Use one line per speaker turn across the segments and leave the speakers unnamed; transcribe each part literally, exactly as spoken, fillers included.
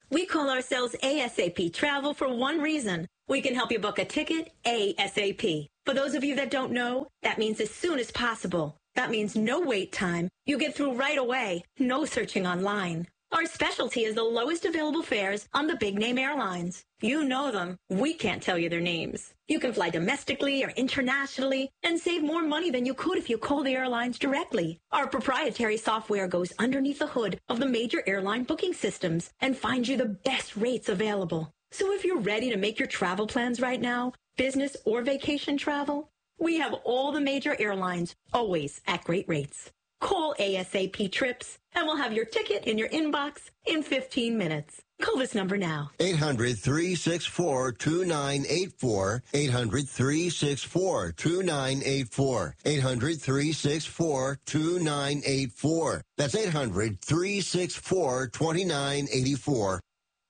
We call ourselves ASAP Travel for one reason. We can help you book a ticket ASAP. For those of you that don't know, that means as soon as possible. That means no wait time. You get through right away. No searching online. Our specialty is the lowest available fares on the big-name airlines. You know them. We can't tell you their names. You can fly domestically or internationally and save more money than you could if you call the airlines directly. Our proprietary software goes underneath the hood of the major airline booking systems and finds you the best rates available. So if you're ready to make your travel plans right now, business or vacation travel, we have all the major airlines, always at great rates. Call ASAP Trips, and we'll have your ticket in your inbox in fifteen minutes. Call this number now.
eight hundred, three six four, two nine eight four. eight hundred, three six four, two nine eight four. eight hundred, three six four, two nine eight four. That's eight hundred, three six four, two nine eight four.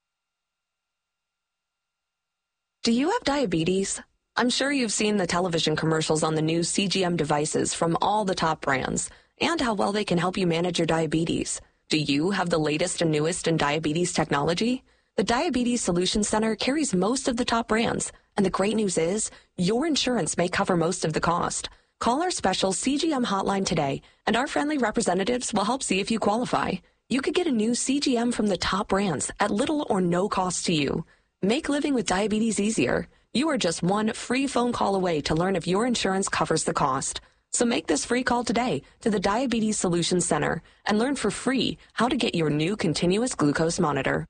Do you have diabetes? I'm sure you've seen the television commercials on the new C G M devices from all the top brands and how well they can help you manage your diabetes. Do you have the latest and newest in diabetes technology? The Diabetes Solutions Center carries most of the top brands, and the great news is your insurance may cover most of the cost. Call our special C G M hotline today, and our friendly representatives will help see if you qualify. You could get a new C G M from the top brands at little or no cost to you. Make living with diabetes easier. You are just one free phone call away to learn if your insurance covers the cost. So make this free call today to the Diabetes Solutions Center and learn for free how to get your new continuous glucose monitor.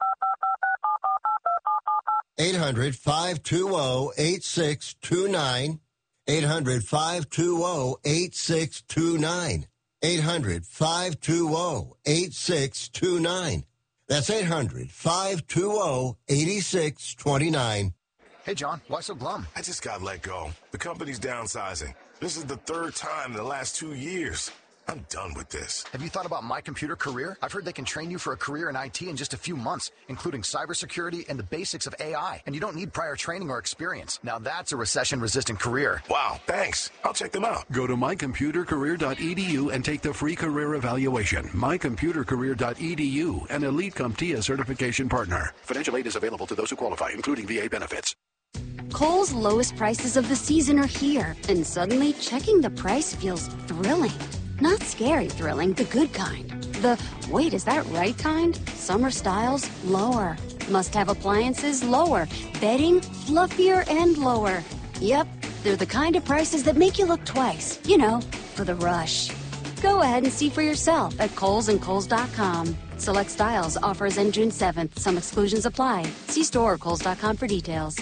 eight hundred, five two zero, eight six two nine. eight hundred, five two zero, eight six two nine. eight hundred, five two zero, eight six two nine. That's eight hundred, five two zero, eight six two nine.
Hey, John, why so glum?
I just got let go. The company's downsizing. This is the third time in the last two years. I'm done with this.
Have you thought about My Computer Career? I've heard they can train you for a career in I T in just a few months, including cybersecurity and the basics of A I. And you don't need prior training or experience. Now that's a recession-resistant career.
Wow, thanks. I'll check them out.
Go to my computer career dot e d u and take the free career evaluation. my computer career dot e d u, an Elite CompTIA certification partner. Financial aid is available to those who qualify, including V A benefits.
Kohl's lowest prices of the season are here, and suddenly checking the price feels thrilling. Not scary thrilling, the good kind. The, wait, is that right kind? Summer styles, lower. Must-have appliances, lower. Bedding, fluffier and lower. Yep, they're the kind of prices that make you look twice. You know, for the rush. Go ahead and see for yourself at Kohl's and Kohl's dot com. Select styles, offers end June seventh. Some exclusions apply. See store or Kohl's dot com for details.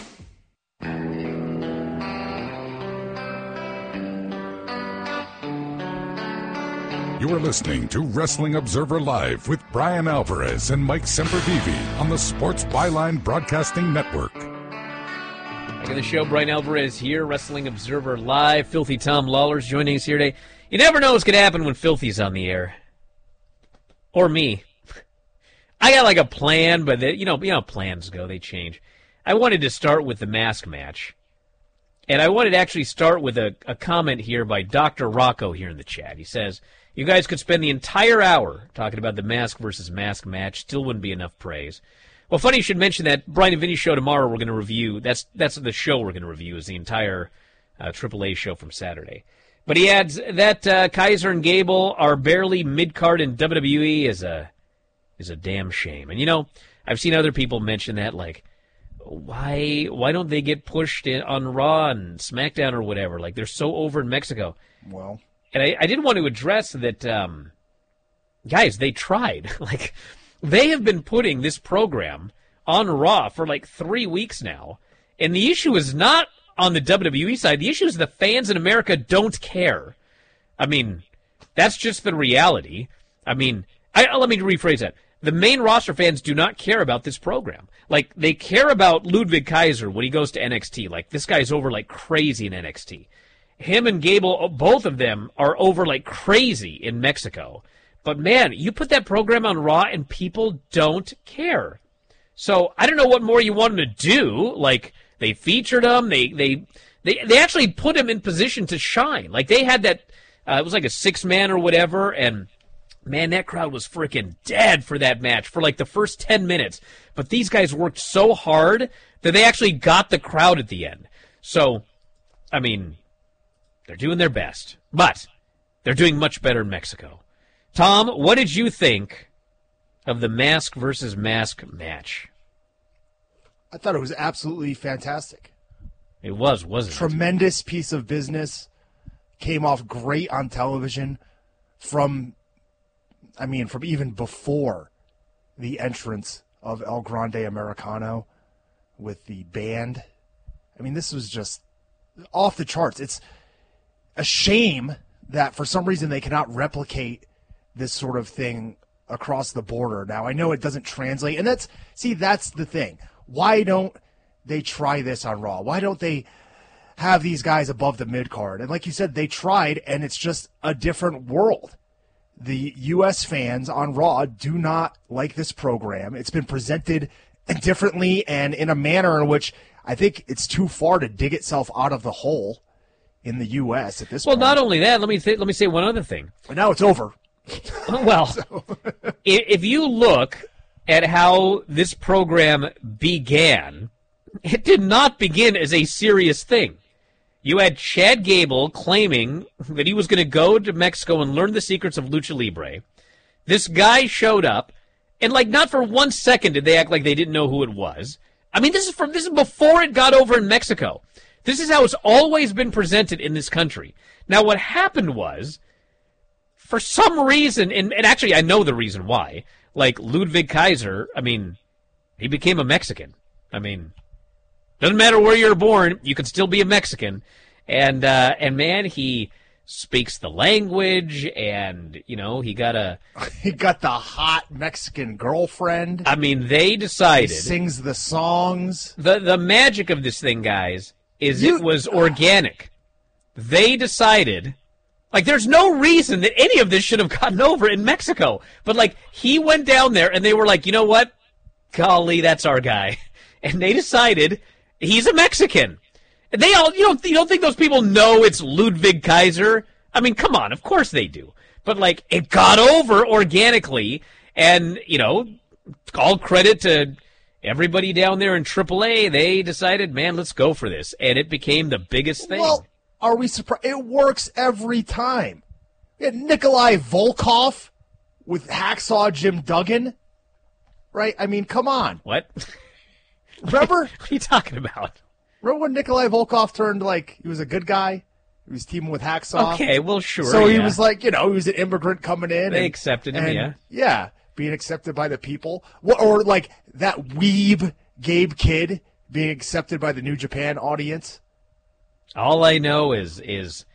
You are listening to Wrestling Observer Live with Brian Alvarez and Mike Sempervive on the Sports Byline Broadcasting Network.
Back in the show, Brian Alvarez here, Wrestling Observer Live. Filthy Tom Lawler's joining us here today. You never know what's going to happen when Filthy's on the air. Or me. I got like a plan, but they, you know, you know how plans go, they change. I wanted to start with the mask match. And I wanted to actually start with a, a comment here by Doctor Rocco here in the chat. He says, you guys could spend the entire hour talking about the mask versus mask match. Still wouldn't be enough praise. Well, funny you should mention that. Brian and Vinny show tomorrow we're going to review. That's that's the show we're going to review is the entire uh, Triple A show from Saturday. But he adds that uh, Kaiser and Gable are barely mid-card in W W E is a, is a damn shame. And, you know, I've seen other people mention that, like, why why don't they get pushed in, on Raw and SmackDown or whatever? Like, they're so over in Mexico.
Well...
And I, I did want to address that, um, guys, they tried. Like, they have been putting this program on Raw for like three weeks now. And the issue is not on the W W E side. The issue is the fans in America don't care. I mean, that's just the reality. I mean, I, let me rephrase that. The main roster fans do not care about this program. Like, they care about Ludwig Kaiser when he goes to N X T. Like, this guy's over like crazy in N X T. Him and Gable, both of them, are over like crazy in Mexico. But, man, you put that program on Raw and people don't care. So I don't know what more you want them to do. Like, they featured him. They they they, they actually put him in position to shine. Like, they had that, uh, it was like a six-man or whatever, and Man, that crowd was freaking dead for that match for like the first ten minutes. But these guys worked so hard that they actually got the crowd at the end. So, I mean, they're doing their best. But they're doing much better in Mexico. Tom, what did you think of the mask versus mask match?
I thought it was absolutely fantastic.
It was, wasn't it?
Tremendous piece of business. Came off great on television from, I mean, from even before the entrance of El Grande Americano with the band. I mean, this was just off the charts. It's a shame that for some reason they cannot replicate this sort of thing across the border. Now, I know it doesn't translate, and that's, see, that's the thing. Why don't they try this on Raw? Why don't they have these guys above the mid-card? And like you said, they tried, and it's just a different world. The U S fans on Raw do not like this program. It's been presented differently and in a manner in which I think it's too far to dig itself out of the hole in the U S at this
well,
point.
Well, not only that, let me th- let me say one other thing.
And now it's over.
Well, so. If you look at how this program began, it did not begin as a serious thing. You had Chad Gable claiming that he was going to go to Mexico and learn the secrets of Lucha Libre. This guy showed up, and like not for one second did they act like they didn't know who it was. I mean, this is from this is before it got over in Mexico. This is how it's always been presented in this country. Now, what happened was, for some reason, and, and actually I know the reason why, like Ludwig Kaiser, I mean, he became a Mexican. I mean, doesn't matter where you're born, you can still be a Mexican. And, uh, and man, he speaks the language, and, you know, he got a...
he got the hot Mexican girlfriend.
I mean, they decided...
He sings the songs.
The, the magic of this thing, guys, is
you...
it was organic. They decided... Like, there's no reason that any of this should have gotten over in Mexico. But, like, he went down there, and they were like, you know what? Golly, that's our guy. And they decided he's a Mexican. And they all, you don't, you don't think those people know it's Ludwig Kaiser? I mean, come on, of course they do. But, like, it got over organically, and, you know, all credit to everybody down there in triple A. They decided, man, let's go for this. And it became the biggest thing.
Well, are we surprised? It works every time. We had Nikolai Volkov with Hacksaw Jim Duggan, right? I mean, come on.
What?
Remember?
What are you talking about?
Remember when Nikolai Volkov turned, like, he was a good guy? He was teaming with Hacksaw.
Okay, well, sure,
So he
yeah.
was like, you know, he was an immigrant coming in.
They
and,
accepted him,
and,
yeah.
Yeah, being accepted by the people. Or, like, that weeb Gabe Kidd being accepted by the New Japan audience.
All I know is, is,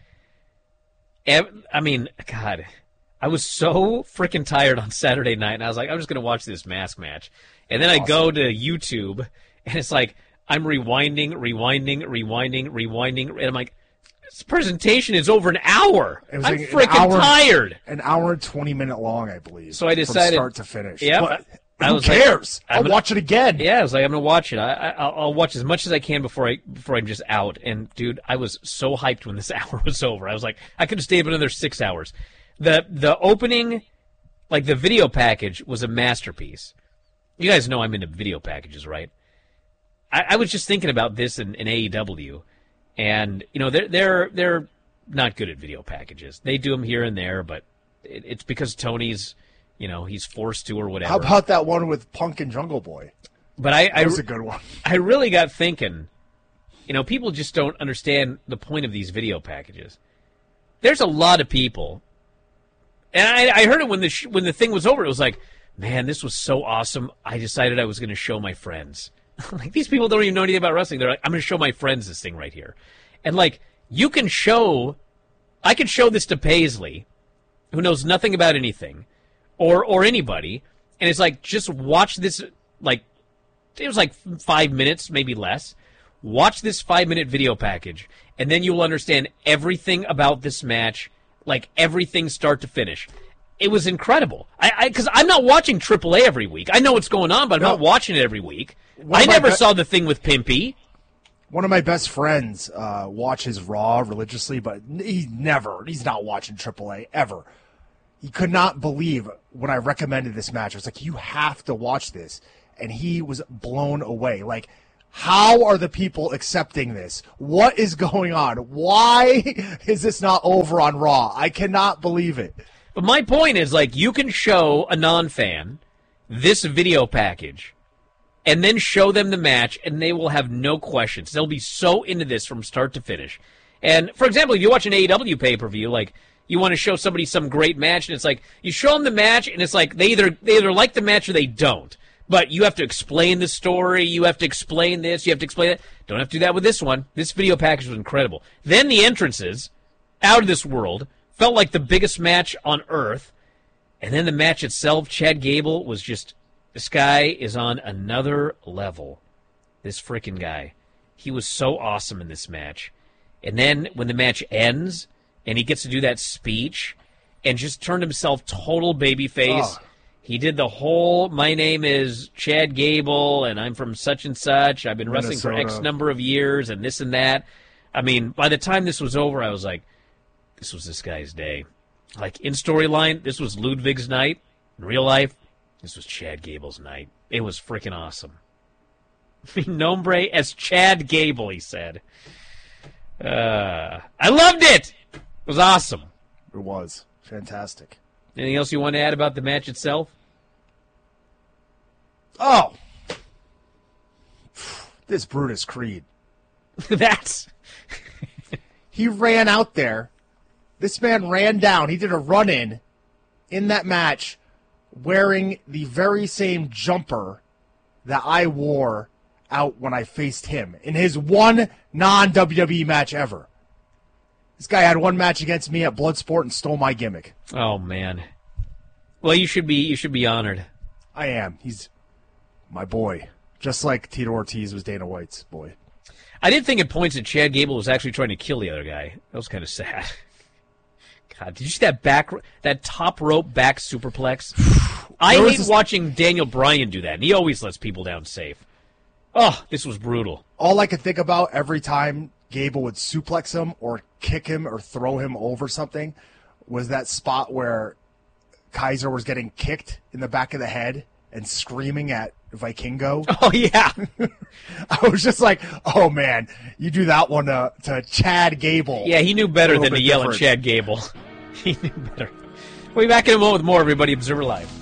I mean, God, I was so freaking tired on Saturday night, and I was like, I'm just going to watch this mask match. And then awesome. I go to YouTube, and it's like, I'm rewinding, rewinding, rewinding, rewinding, and I'm like, this presentation is over an hour. I'm like freaking
hour,
tired.
An hour and twenty minute long, I believe.
So I decided.
From start to finish.
Yeah.
But
I
who
was
cares?
Like,
I'll
gonna,
watch it again.
Yeah, I was like, I'm going to watch it. I, I, I'll watch as much as I can before, I, before I'm just out. And, dude, I was so hyped when this hour was over. I was like, I could have stayed another six hours. The the opening, like the video package, was a masterpiece. You guys know I'm into video packages, right? I, I was just thinking about this in, in A E W. And, you know, they're, they're, they're not good at video packages. They do them here and there, but it, it's because Tony's... You know, he's forced to or whatever.
How about that one with Punk and Jungle Boy?
But I,
that was
I,
a good one.
I really got thinking, you know, people just don't understand the point of these video packages. There's a lot of people, and I, I heard it when the sh- when the thing was over. It was like, man, this was so awesome. I decided I was going to show my friends. Like, these people don't even know anything about wrestling. They're like, I'm going to show my friends this thing right here. And, like, you can show, I could show this to Paisley, who knows nothing about anything, or or anybody, and it's like, just watch this, like, it was like five minutes, maybe less. Watch this five-minute video package, and then you'll understand everything about this match, like everything start to finish. It was incredible. I Because I'm not watching triple A every week. I know what's going on, but I'm no. not watching it every week. One I never be- saw the thing with Pimpy.
One of my best friends uh, watches Raw religiously, but he never, he's not watching triple A ever. he could not believe when I recommended this match. I was like, you have to watch this. And he was blown away. Like, how are the people accepting this? What is going on? Why is this not over on Raw? I cannot believe it.
But my point is, like, you can show a non-fan this video package and then show them the match, and they will have no questions. They'll be so into this from start to finish. And, for example, if you watch an A E W pay-per-view, like, you want to show somebody some great match, and it's like, you show them the match, and it's like, they either they either like the match or they don't. But you have to explain the story, you have to explain this, you have to explain that. Don't have to do that with this one. This video package was incredible. Then the entrances, out of this world, felt like the biggest match on earth. And then the match itself, Chad Gable was just, this guy is on another level. This freaking guy. He was so awesome in this match. And then when the match ends, and he gets to do that speech, and just turned himself total babyface. Oh. He did the whole, my name is Chad Gable, and I'm from such and such. I've been wrestling Minnesota. for X number of years, and this and that. I mean, by the time this was over, I was like, this was this guy's day. Like, in storyline, this was Ludwig's night. In real life, this was Chad Gable's night. It was freaking awesome. Nombre as Chad Gable, he said. Uh, I loved it! It was awesome.
It was. Fantastic.
Anything else you want to add about the match itself?
Oh! This Brutus Creed.
That's...
He ran out there. This man ran down. He did a run-in in that match wearing the very same jumper that I wore out when I faced him in his one non-W W E match ever. This guy had one match against me at Bloodsport and stole my gimmick.
Oh, man. Well, you should be you should be honored.
I am. He's my boy. Just like Tito Ortiz was Dana White's boy.
I did think at points that Chad Gable was actually trying to kill the other guy. That was kind of sad. God, did you see that back, that top rope back superplex? I hate this... watching Daniel Bryan do that, and he always lets people down safe. Oh, this was brutal.
All I could think about every time Gable would suplex him or kick him or throw him over something was that spot where Kaiser was getting kicked in the back of the head and screaming at Vikingo.
Oh, yeah.
I was just like, oh, man, you do that one to, to Chad Gable.
Yeah, he knew better than to yell at Chad Gable. He knew better. We'll be back in a moment with more, everybody. Observer Live.